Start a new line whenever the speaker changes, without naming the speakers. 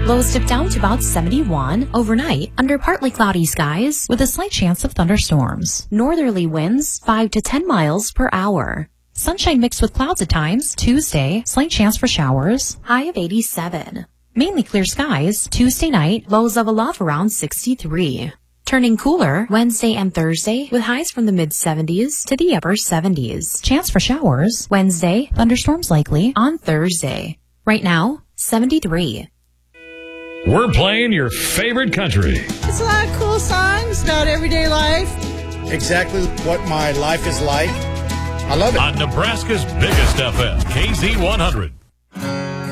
Lows dip down to about 71. Overnight, under partly cloudy skies with a slight chance of thunderstorms. Northerly winds 5 to 10 miles per hour. Sunshine mixed with clouds at times. Tuesday, slight chance for showers. High of 87. Mainly clear skies. Tuesday night, lows level off around 63. Turning cooler Wednesday and Thursday with highs from the mid-70s to the upper 70s. Chance for showers. Wednesday, thunderstorms likely on Thursday. Right now, 73.
We're playing your favorite country.
It's a lot of cool songs about everyday life.
Exactly what my life is like. I love it.
On Nebraska's biggest FM, KZ100.